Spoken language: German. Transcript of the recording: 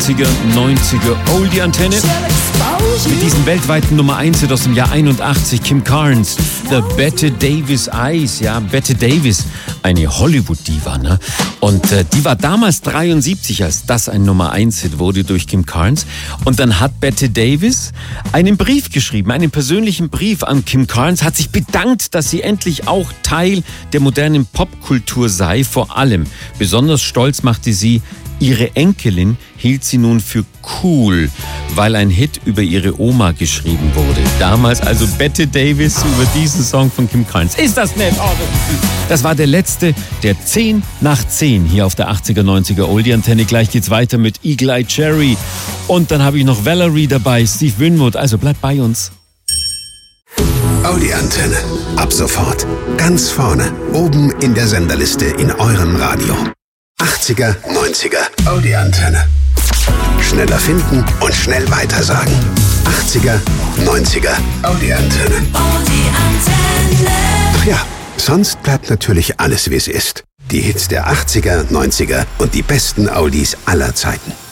80er, 90er Oldie-Antenne. Mit diesem weltweiten Nummer 1 aus dem Jahr 81, Kim Carnes, The Bette Davis Eyes. Ja, Bette Davis, eine Hollywood-Diva, ne? Und die war damals 73, als das ein Nummer 1-Hit wurde durch Kim Carnes. Und dann hat Bette Davis einen Brief geschrieben, einen persönlichen Brief an Kim Carnes, hat sich bedankt, dass sie endlich auch Teil der modernen Popkultur sei. Vor allem, besonders stolz machte sie, ihre Enkelin hielt sie nun für cool, weil ein Hit über ihre Oma geschrieben wurde. Damals also Bette Davis über diesen Song von Kim Carnes. Ist das nett? Oh, das war der letzte, der 10 nach 10 hier auf der 80er, 90er Oldie-Antenne. Gleich geht's weiter mit Eagle Eye Cherry. Und dann habe ich noch Valerie dabei, Steve Winwood. Also bleibt bei uns. Audi-Antenne. Ab sofort. Ganz vorne. Oben in der Senderliste in eurem Radio. 80er, 90er. Audi-Antenne. Schneller finden und schnell weitersagen. 80er, 90er. Audi-Antenne. Ach ja, sonst bleibt natürlich alles, wie es ist. Die Hits der 80er, 90er und die besten Audis aller Zeiten.